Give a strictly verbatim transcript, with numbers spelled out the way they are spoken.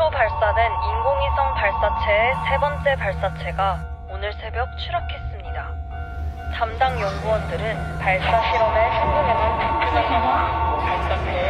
초 발사된 인공위성 발사체의 세 번째 발사체가 오늘 새벽 추락했습니다. 담당 연구원들은 발사 실험의 성공에만 집중을 하고 발사체의